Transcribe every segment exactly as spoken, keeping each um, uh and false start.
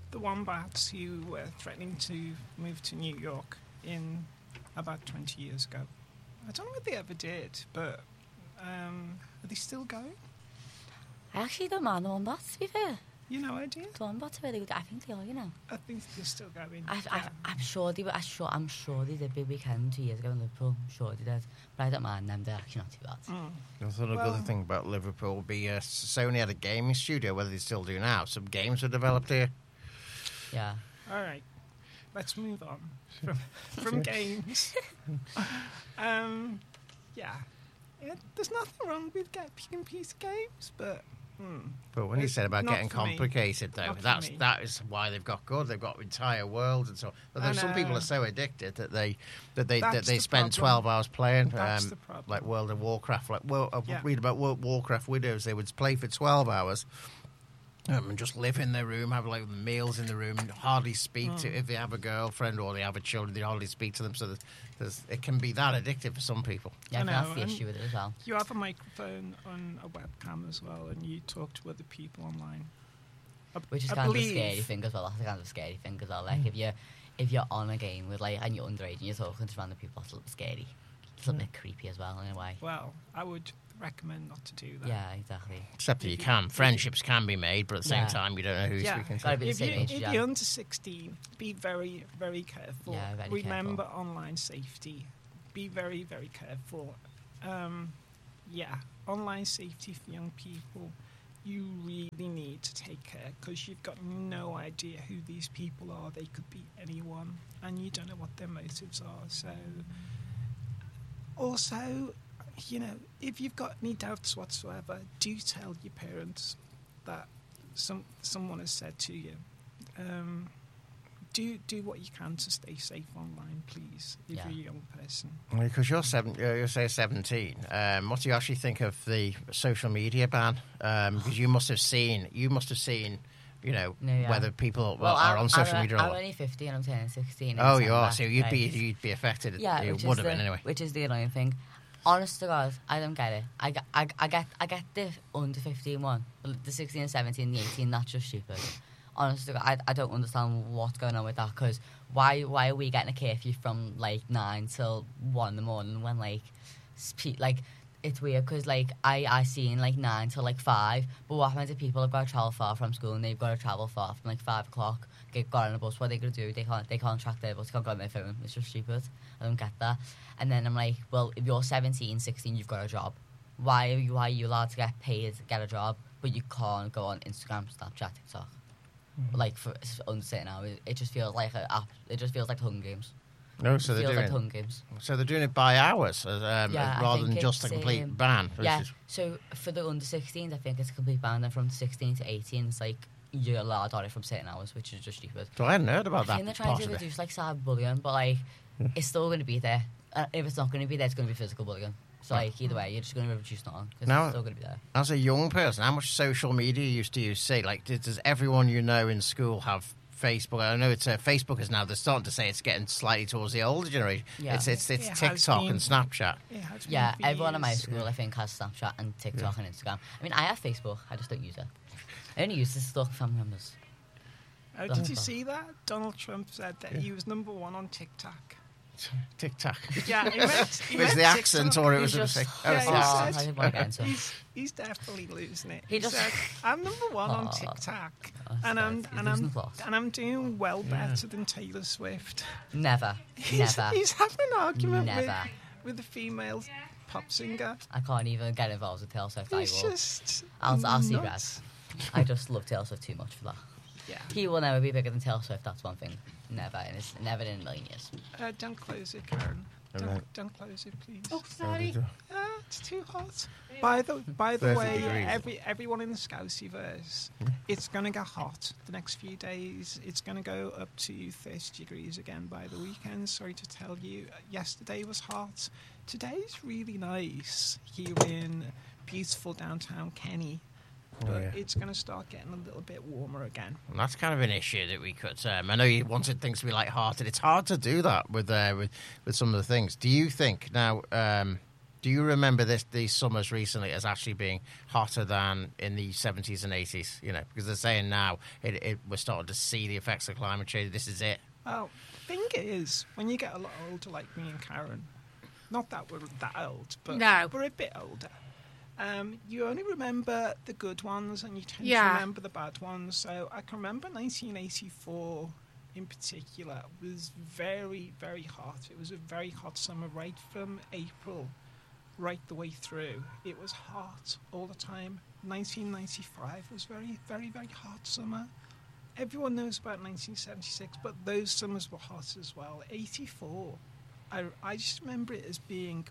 the Wombats who were threatening to move to New York in about twenty years ago. I don't know what they ever did, but um, are they still going? I actually don't mind the Wombats, to be fair. You no idea? The Wombats are really good. I think they are, you know. I think they're still going. I, yeah. I, I'm sure they were. I'm sure, I'm sure they did Big Weekend two years ago in Liverpool. I'm sure they did. But I don't mind them. They're actually not too bad. Mm. I thought a Well- good thing about Liverpool would be uh, Sony had a gaming studio, whether they still do now. Some games were developed here. Yeah. All right, let's move on from, from games. um, yeah. yeah, there's nothing wrong with get picking piece games, but hmm, But when you It's said about not getting for me. complicated, though, Not for that's me. that is why they've got good. They've got entire worlds and so on. But I there's some people know. are so addicted that they that they that That's they the spend problem. twelve hours playing, That's um, the problem. like World of Warcraft. Like, well, I Yeah. read about World Warcraft widows. They would play for twelve hours. Um, and just live in their room, have like meals in the room, and hardly speak to Mm. if they have a girlfriend or they have a children. They hardly speak to them, so there's, there's, it can be that addictive for some people. Yeah, I I think that's know, the and- issue with it as well. you have a microphone on a webcam as well, and you talk to other people online. I, Which is I kind believe, of a scary thing as well. That's kind of a scary thing as well. Like if you're if you're on a game with like and you're underage and you're talking to random people, that's a little bit scary. It's a little bit creepy as well in a way. Well, I would recommend not to do that. Yeah, exactly. Except that you can. Friendships can be made, but at the same Yeah. time, you don't know who you're Yeah. speaking to. Gotta be the If, same you, age, if yeah. you're under sixteen, be very, very careful. Yeah, very Remember careful. online safety. Be very, very careful. Um, yeah, online safety for young people, you really need to take care because you've got no idea who these people are. They could be anyone, and you don't know what their motives are. So, also, you know, if you've got any doubts whatsoever, do tell your parents that some someone has said to you. Um, do do what you can to stay safe online, please, if Yeah. you're a young person. Because you're seven, uh, you're say seventeen. Um, what do you actually think of the social media ban? Because you must have seen, you must have seen, you know, No, yeah. whether people Well, are I'm, on social I'm, media. or I'm not. only fifty and I'm turning sixteen. in Oh, you are. December, So you'd be right? you'd be affected. Yeah, you which would is have the, been anyway. Which is the annoying thing. Honest to God, I don't get it. I, get- I, I get I get the under fifteen one, but the sixteen, seventeen, the eighteen. That's just stupid. Honest to God, I, I don't understand what's going on with that. Because why why are we getting a curfew from like nine till one in the morning when like spe- like it's weird because like I I seen like nine till like five. But what happens if people have got to travel far from school and they've got to travel far from like five o'clock? Get got on a bus. What are they gonna do? They can't. They can't track their bus. They can't go on their phone. It's just stupid. I don't get that. And then I'm like, well, if you're seventeen, sixteen, you've got a job. Why are you? Why are you allowed to get paid to get a job, but you can't go on Instagram, Snapchat, TikTok? Mm-hmm. Like for under certain hours, it just feels like a app. It just feels like Hunger Games. No, so it they're feels doing like Hunger Games. so they're doing it by hours, as, um, Yeah, I rather think than just a it's, complete um, ban. which Yeah. is- So for the under sixteens, I think it's a complete ban. And from sixteen to eighteen, it's like you're allowed on it from certain hours, which is just stupid. So I hadn't heard about I that think they're trying part to of it. reduce like cyberbullying, but like it's still going to be there. Uh, if it's not going to be there, it's going to be physical bullying. So like either way, you're just going to reduce it on because Now- it's still going to be there. As a young person, how much social media used to you see? Like, does, does everyone you know in school have Facebook? I know it's uh, Facebook is now. They're starting to say it's getting slightly towards the older generation. Yeah. It's it's, it's It has TikTok been. and Snapchat. It has been Yeah, for everyone in my years. school I think has Snapchat and TikTok and Instagram. I mean, I have Facebook, I just don't use it. I only use it to stalk family members. Oh, did you see that? Donald Trump said that he was number one on TikTok. TikTok. Yeah, he meant, he Was meant the accent TikTok. or it He's was a just- mistake? Oh, Yeah, it's he the Oh, accent. said- I didn't want to get into it. He's, he's definitely losing it. He He, just- said, "I'm number one on Oh, TikTok, that's and I'm bad. He's and losing I'm the plot. and I'm doing well better than Taylor Swift." Never, He's, never. he's having an argument with Never. with a female pop singer. I can't even get involved with Taylor Swift. I He's will. just I'll, I'll see red. nuts. I just love Taylor Swift too much for that. Yeah. He will never be bigger than Taylor Swift, that's one thing. Never, in his, never in a million years. Uh, don't close it, Karen. Don't, Alright. don't close it, please. Oh, sorry. Ah, it's too hot. By the by the thirty way, degrees. every everyone in the Scouseyverse, it's going to get hot the next few days. It's going to go up to thirty degrees again by the weekend. Sorry to tell you, yesterday was hot. Today's really nice here in beautiful downtown Kenny. But Oh, yeah. it's going to start getting a little bit warmer again. And that's kind of an issue that we could. Um, I know you wanted things to be light-hearted. It's hard to do that with uh, with with some of the things. Do you think now? Um, Do you remember this these summers recently as actually being hotter than in the seventies and eighties? You know, because they're saying now it, it we're starting to see the effects of climate change. This is it. Well, the thing is, when you get a lot older, like me and Karen, not that we're that old, but No. we're a bit older. Um, you only remember the good ones, and you tend Yeah. to remember the bad ones. So I can remember nineteen eighty-four in particular was very, very hot. It was a very hot summer, right from April right the way through. It was hot all the time. nineteen ninety-five was very, very, very hot summer. Everyone knows about nineteen seventy-six, but those summers were hot as well. eighty-four, I, I just remember it as being,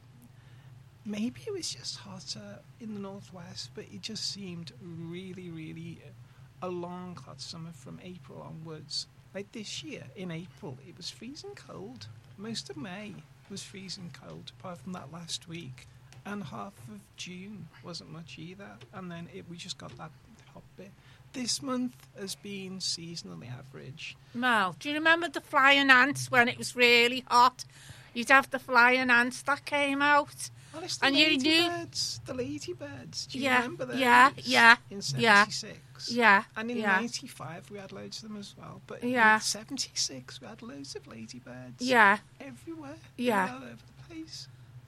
maybe it was just hotter in the northwest, but it just seemed really, really a long hot summer from April onwards. Like this year, in April, it was freezing cold. Most of May was freezing cold, apart from that last week. And half of June wasn't much either. And then it, we just got that hot bit. This month has been seasonally average. Mel, do you remember the flying ants when it was really hot? You'd have the flying ants that came out. Well, it's the And you knew- ladybirds. The ladybirds. Do you Yeah, remember those? yeah, yeah, In yeah. seventy-six. Yeah, And in yeah. ninety-five, we had loads of them as well. But Yeah. in seventy-six, we had loads of ladybirds. Yeah. Everywhere. Yeah. All over the place.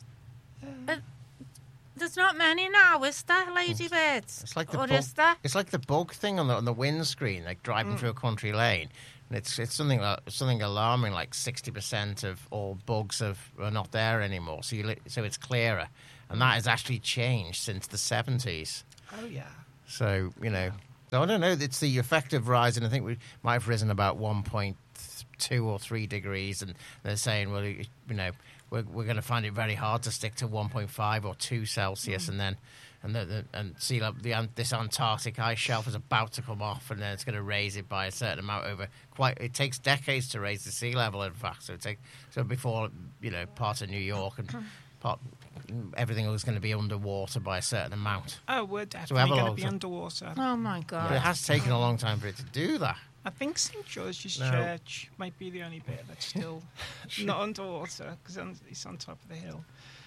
Uh, There's not many now, is there, ladybirds? It's like the or bug, is there? It's like the bug thing on the on the windscreen, like driving through a country lane. And it's it's something like, something alarming. Like sixty percent of all bugs have, are not there anymore. So you li- so it's clearer, and that has actually changed since the seventies. Oh, yeah. So you know, so I don't know. It's the effective rise, and I think we might have risen about one point two or three degrees, and they're saying, well, you you know, we're we're going to find it very hard to stick to one point five or two Celsius, and then. And the, the, and sea level, the, this Antarctic ice shelf is about to come off, and then it's going to raise it by a certain amount over quite. It takes decades to raise the sea level. In fact, so it take so before you know part of New York and part everything was going to be underwater by a certain amount. Oh, we're have definitely a going to lot be of- underwater. Oh, my But it God. has taken a long time for it to do that. I think Saint George's No. Church might be the only bit that's still not underwater because it's on top of the hill.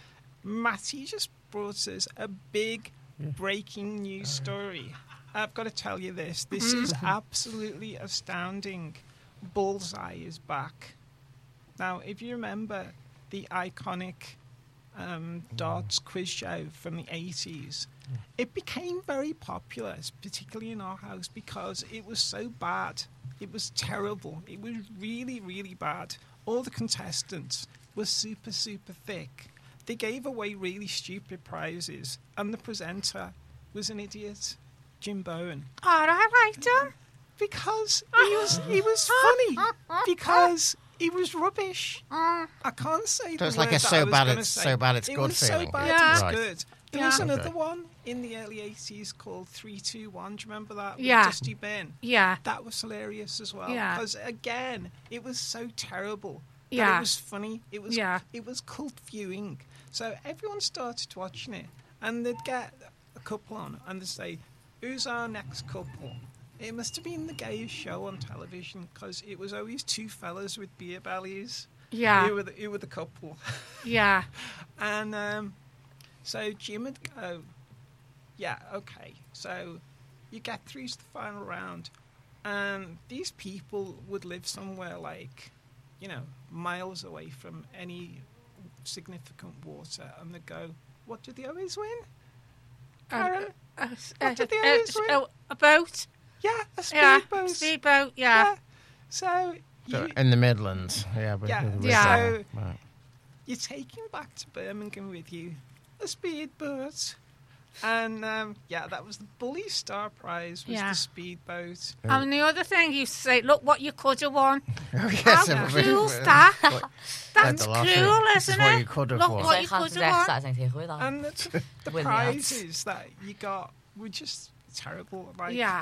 Matty just brought us a big breaking news story. I've got to tell you this. This is absolutely astounding. Bullseye is back. Now, if you remember the iconic um, darts quiz show from the eighties, it became very popular, particularly in our house, because it was so bad. It was terrible. It was really, really bad. All the contestants were super, super thick. They gave away really stupid prizes, and the presenter was an idiot, Jim Bowen, Oh, I liked him. because he was he was funny because he was rubbish. I can't say. So the it's like word a that so I was bad gonna it's say. so bad it's it good was feeling. so bad Yeah. it's Right. good. There Yeah. was another Okay. one in the early eighties called three two one. Do you remember that? With Yeah. Dusty Ben. Yeah. That was hilarious as well. Yeah. Because again, it was so terrible. that Yeah. It was funny. It was. Yeah. It was cult viewing. So everyone started watching it, and they'd get a couple on, and they'd say, "Who's our next couple?" It must have been the gayest show on television because it was always two fellas with beer bellies. Yeah. Who were the, who were the couple? Yeah. And um, so Jim would go, yeah, okay. So you get through to the final round, and these people would live somewhere like, you know, miles away from any significant water, and they'd go, what did they always win? Karen? Uh, What did they uh, always win? uh, a boat. Yeah, a Yeah. speedboat. Speedboat. Yeah. Yeah. So, So you, in the Midlands, yeah, but Yeah. Yeah. So Right. you're taking back to Birmingham with you a speedboat. And um, yeah, that was the Bully Star Prize was Yeah. the speedboat. And the other thing you say, look what you could have won. Oh, yes, How everybody- cool's that? Like That's the lottery. cool, This is isn't what it? you could have Look won. what So you can't could have won. that I think with that. And the, the Win the odds. prizes that you got were just terrible. Like Yeah.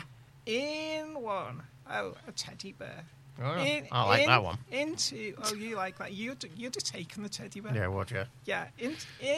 in one, oh, a teddy bear. Oh, In, I like in- that one. Into oh, you like that? You'd you'd have taken the teddy bear. Yeah, what you? Yeah, in,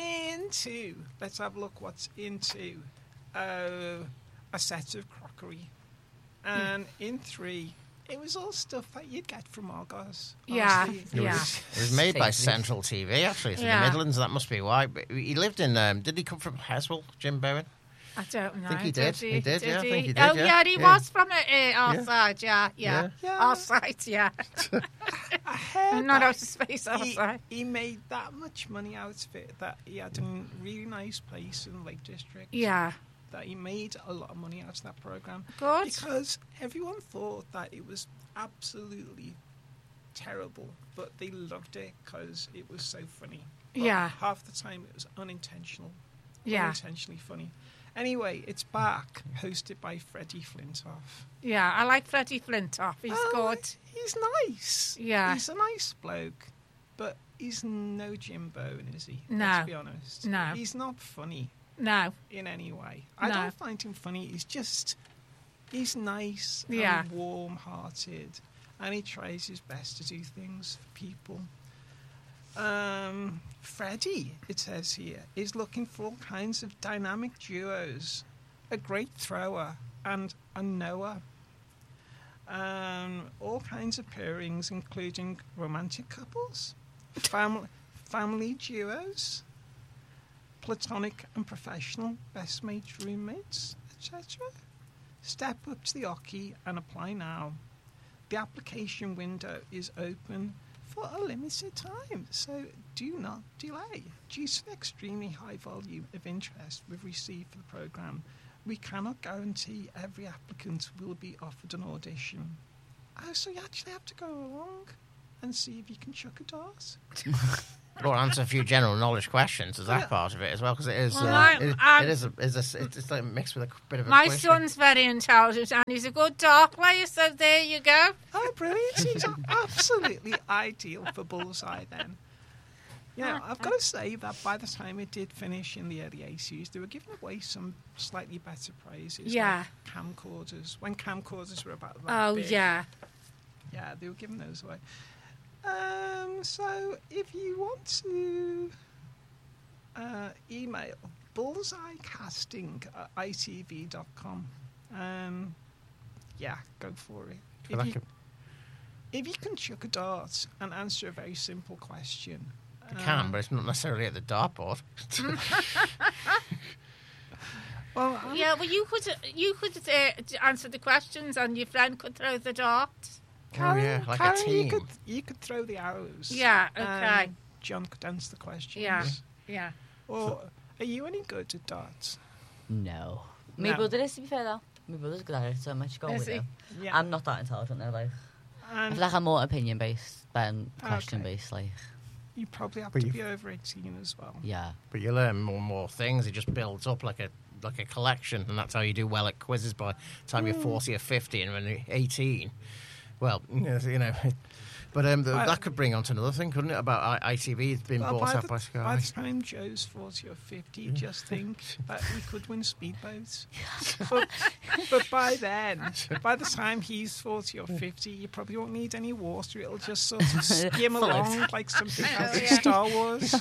into, let's have a look what's into uh, a set of crockery. And in three, It was all stuff that you'd get from Argos. Yeah, honestly. It yeah. was, it was made by Tasty. Central T V, actually. It's in Yeah. the Midlands, that must be why. But he lived in, um, did he come from Heswell, Jim Bowen? I don't know. think he did. He did, yeah, I think he did, Oh, yeah. yeah, he Yeah. was from uh, uh, our Yeah. side, yeah, yeah. Yeah. Our side, yeah. I heard Not that outer space, our he, side. he made that much money out of it that he had a really nice place in Lake District. Yeah, That he made a lot of money out of that program. good. Because everyone thought that it was absolutely terrible, but they loved it because it was so funny. But Yeah. half the time it was unintentional. Yeah, Unintentionally funny. Anyway, it's back, hosted by Freddie Flintoff. yeah, I like Freddie Flintoff. He's Oh, good. He's nice. Yeah. He's a nice bloke, but he's no Jim Bowen, is he? No. Let's be honest. No. He's not funny No, in any way. I No. don't find him funny. He's just, he's nice Yeah. and warm-hearted, and he tries his best to do things for people. Um, Freddie, it says here, is looking for all kinds of dynamic duos, a great thrower, and a knower. Um, all kinds of pairings, including romantic couples, family, family duos, platonic and professional best mates, roommates, et cetera. Step up to the Oki and apply now. The application window is open for a limited time, so do not delay. Due to the extremely high volume of interest we've received for the programme, we cannot guarantee every applicant will be offered an audition. Oh, so you actually have to go along and see if you can chuck a dart? Or answer a few general knowledge questions. Is that Yeah. part of it as well? Because it is, Well, uh, I- it, I'm- it is, a, is a, it's it's like mixed with a bit of a my quiz. son's very intelligent and he's a good dart player, so there you go. Oh, brilliant. He's absolutely ideal for Bullseye then. Yeah, I've got to say that by the time it did finish in the early eighties, they were giving away some slightly better prizes. Yeah. Like camcorders. When camcorders were about that Oh, big. yeah. Yeah, they were giving those away. Um, so if you want to uh, email bullseyecasting at I T V dot com, um, yeah, go for it. So If that you, could- if you can chuck a dart and answer a very simple question. You can, um, but it's not necessarily at the dartboard. Well, I'm- Yeah, well, you could you could uh, answer the questions and your friend could throw the dart. Oh, yeah, like a Karen, team. You could, you could throw the arrows. Yeah, okay. and John could answer the questions. Yeah. Yeah. Or are you any good at darts? No. My No. brother is, to be fair, though. My brother's good at it, so much go Is with he? him. Yeah. I'm not that intelligent, though, like. I and feel like I'm more opinion-based than Okay. question-based, like. you probably have But to you- be over eighteen as well. Yeah. But you learn more and more things. It just builds up like a like a collection, and that's how you do well at quizzes by the time you're forty or fifty, and when you're eighteen, well, you know. It, but um, the, I- that could bring on to another thing, couldn't it? About I- ITV it's been Well, bought by, out the, by by Sky. the time Joe's forty or fifty, you just think that he could win speedboats. but, but by then, by the time he's forty or fifty, you probably won't need any water. It'll just sort of skim Float. along like something out of Oh, yeah. Star Wars.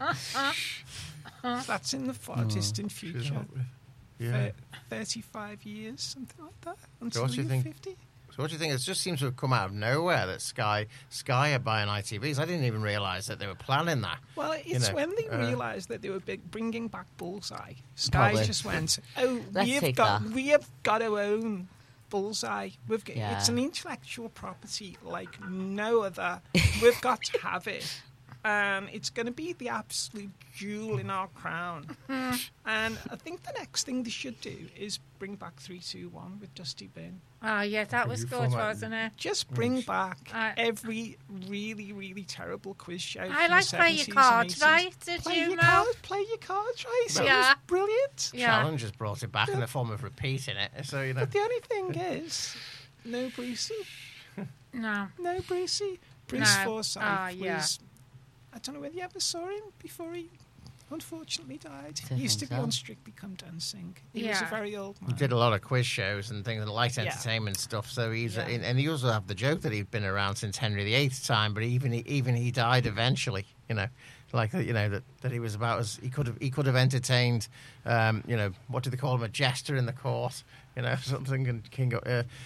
That's in the far distant future. Yeah. Thir- thirty-five years, something like that, until what do you you're think? fifty. So what do you think? It just seems to have come out of nowhere that Sky Sky are buying I T Vs. I didn't even realise that they were planning that. Well, it's know, when they uh, realised that they were big, bringing back Bullseye. Sky Probably. just went, "Oh, Let's we have take got, that." we have got our own Bullseye. We've got, Yeah. It's an intellectual property like no other. We've got to have it, and it's going to be the absolute jewel in our crown." And I think the next thing they should do is bring back three two one with Dusty Bin. Oh, yeah, that Can was you good, format- wasn't it? Just bring back I- every really, really terrible quiz show. I from the like play your seventies and cards, eighties. right? Did Play you your know? cards, play your cards, right? So Yeah. it was brilliant. Yeah. Challenge has brought it back in the form of repeating it. So you know. But the only thing is, no Brucey, No. no Brucey. Bruce No. Forsyth Ah, yeah. was. I don't know whether you ever saw him before he unfortunately died. Don't He used to think be so. on Strictly Come Dancing. He was a Yeah. very old He man. did a lot of quiz shows and things and light Yeah. entertainment stuff. So he's Yeah. and and he also have the joke that he'd been around since Henry the Eighth's time, but even he, even he died eventually. You know, like you know that, that he was about as he could have he could have entertained. Um, you know, what do they call him? A jester in the court. You know, something and King. Uh,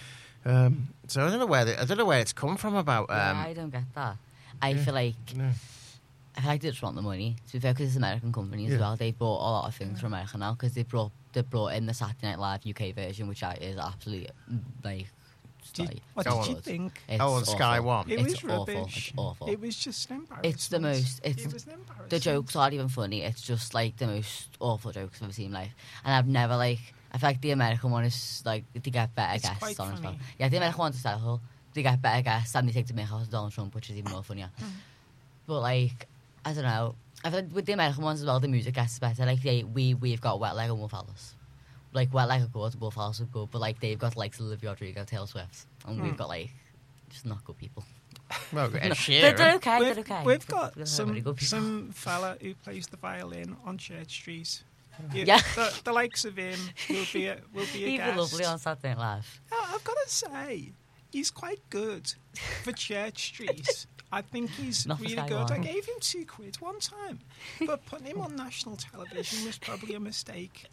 Um, so I don't know where the, I don't know where it's come from about. Um, yeah, I don't get that. I feel like no. I feel like they just want the money. To be fair, because it's an American company as Yeah. well. They bought a lot of things from America now because they brought they brought in the Saturday Night Live U K version, which I, is absolutely like. Did, like, what Go did on. you think? It's Oh, on awful. Sky One. It It's was awful. rubbish. It's awful. It was just an embarrassment. It's the most. It's it was an embarrassment. the jokes aren't even funny. It's just like the most awful jokes I've ever seen in life. And I've never like. I feel like the American one is like they get better It's guests quite on as well. funny. Yeah, the American one's hysterical. They get better guests and they take the make out of Donald Trump, which is even more funnier. Mm. But like, I don't know. I feel like with the American ones as well, the music gets better. Like they, we we've got Wet Leg and Wolf Alice. Like Wet Leg are good, Wolf Alice are good, but like they've got like Olivia Rodrigo, Taylor Swift, and Mm. we've got like just not good people. Well, Ed No, Sheeran. they're, they're okay. We've, they're okay. we've They're- got they're some really good people. some fella who plays the violin on Church Street. You- Yeah. the, the likes of him will be a, will be a He'd be guest. lovely on Saturday Night Live. No, I've got to say, he's quite good for Church Street. I think he's Not for really Sky good. I One. gave him two quid one time, but putting him on national television was probably a mistake.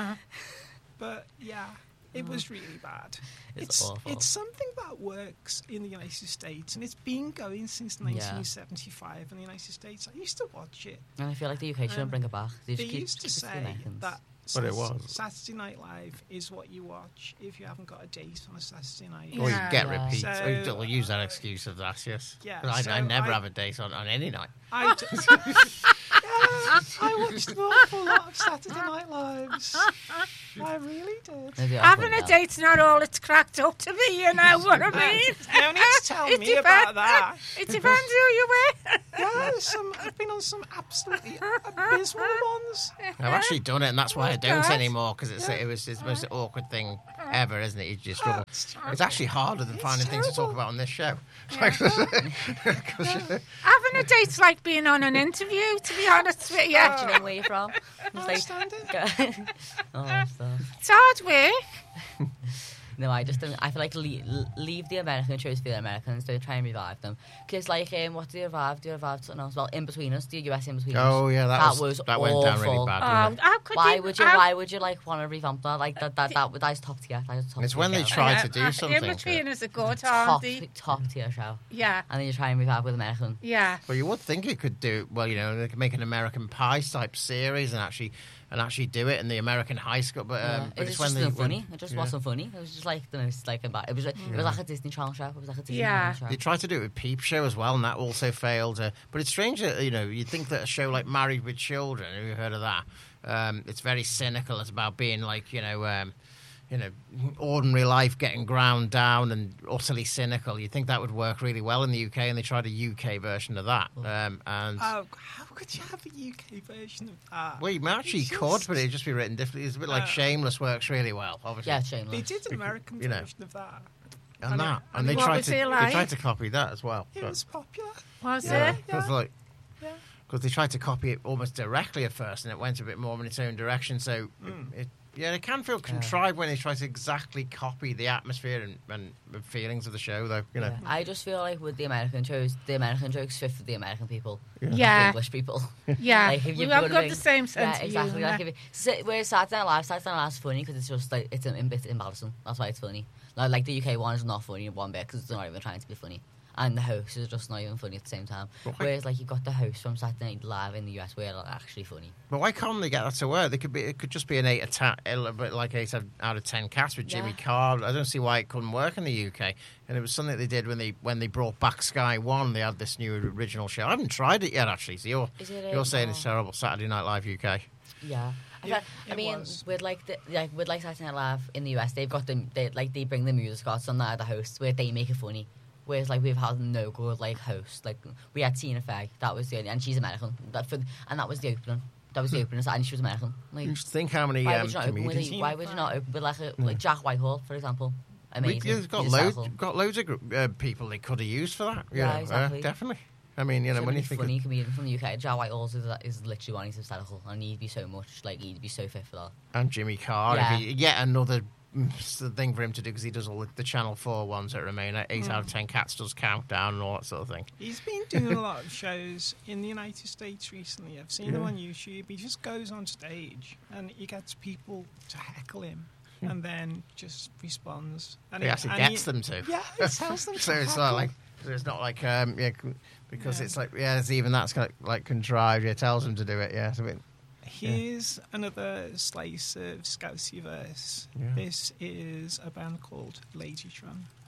But yeah, it was really bad. It's awful. it's something that works in the United States, and it's been going since Yeah. nineteen seventy-five in the United States. I used to watch it. And I feel like the U K shouldn't Um, bring it back. They, They just keep, used to keep it the say Americans. that But it Sat- was. Saturday Night Live is what you watch if you haven't got a date on a Saturday night. Or you Yeah. get Yeah. repeats. So- or they'll use that excuse of that, yes. Yeah, 'Cause I, so I never I- have a date on, on any night. I, d- yeah, I watched an awful lot of Saturday Night Lives. I really did. They do Having offer a that. date's not all it's cracked up to be, you know what I mean? You don't need to tell It me depends- about that. It depends who you with. Yeah, some, I've been on some absolutely abysmal ones. I've actually done it, and that's why I don't God. anymore, because it's it was it's the most awkward thing ever, isn't it? You just struggle. It's terrible. It's actually harder than It's finding things to talk terrible. about on this show. Having a date's like being on an interview, to be honest with you. Do you know where you're from? It's I like, understand it. go- oh, stuff. It's hard work. No, I just don't. I feel like leave, leave the American shows for the Americans. Don't try and revive them. Because, like, um, what do you revive? Do you revive something else? Well, In Between Us, the U S In Between Us. Oh yeah, that, That was, was that went down really awful. bad. Oh, didn't it? how could Why you? would you? how- Why would you like want to revamp that? Like that? That that, that is top tier. That is top It's tier when they show. try Yeah, to do uh, something In to Between it. is a good, top Hardy. top tier show, Yeah, and then you try and revive with American. yeah. Well, you would think it could do well. You know, they could make an American Pie type series and actually and actually do it in the American high school. But, um, Yeah. but It it's was when just they funny. when- It just yeah. wasn't funny. It was just like the most like about. It was like, it was like a Disney Channel show. It was like a Disney Yeah. Channel show. They tried to do it with Peep Show as well, and that also failed. Uh, but it's strange that, you know, you'd think that a show like Married with Children, have you heard of that? Um, it's very cynical. It's about being like, you know, um, you know, ordinary life getting ground down and utterly cynical. You'd think that would work really well in the U K, and they tried a U K version of that. Um, and Oh, how could you have a U K version of that? well, you actually It's could, just- but it'd just be written differently. It's a bit like Uh, Shameless works really well, obviously. Yeah, They shameless. did an American You know. version of that. and and that, it- and they What tried was to it they like? tried to copy that as well. It but- was popular. Was yeah, it? because like Yeah. because they tried to copy it almost directly at first, and it went a bit more in its own direction. So, Mm. it, yeah, it can feel contrived when they try to exactly copy the atmosphere and, and feelings of the show, though. You know, Yeah. I just feel like with the American shows, the American jokes fit for the American people, the Yeah, English people. yeah. Like, if We you've have got got a the big- same sense Yeah, of exactly. humour. Like if it, so, whereas Saturday Night Live, Saturday Night Live's funny because it's just like it's a bit embarrassing. That's why it's funny. Like, like the U K one is not funny in one bit because it's not even trying to be funny, and the host is just not even funny at the same time. Right. Whereas like you've got the host from Saturday Night Live in the U S where they're actually funny. but why can't they get that to work? They could be. It could just be an eight atta- a little bit like eight out of ten cats with Jimmy Yeah. Carr. I don't see why it couldn't work in the U K. And it was something they did when they when they brought back Sky One. They had this new original show. I haven't tried it yet, actually. So you're Is it? you're um, saying oh, it's terrible. Saturday Night Live U K. Yeah. I, Yeah, feel- I it mean, was. with like the like with like Saturday Night Live in the U S, they've got them. They like they bring the music artists on that, the hosts, where they make it funny. Whereas like we've had no good like hosts. Like we had Tina Fey, that was the only, and she's American. That for and that was the opening. That was the opening, and she was American. Like You just think how many why um, would you not open with comedians. a, why would you not open with like a, like Jack Whitehall, for example? We, Amazing. you've got He's loads, hysterical. got loads of gr- uh, people they could have used for that. you Yeah, know, uh, exactly. definitely. I mean, you know, So when many you think funny of, comedian from the U K, Jack Whitehall is, is literally one. He's hysterical, and he'd be so much like he'd be so fit for that. and Jimmy Carr, Yeah. if he, yet another mm, s- thing for him to do because he does all the, the Channel Four ones that remain. uh, Eight out of ten cats does countdown and all that sort of thing. He's been doing a lot of shows in the United States recently. I've seen him Yeah. on YouTube. He just goes on stage and he gets people to heckle him. and then just responds. And He actually and gets he- them to. Yeah, it tells them So to it's hack not them. like so it's not like um yeah c- because Yeah. it's like yeah it's even that's kind of like contrived. Yeah, tells them to do it. Yeah, it's a bit. Here's another slice of Scousey verse. Yeah. This is a band called Ladytron.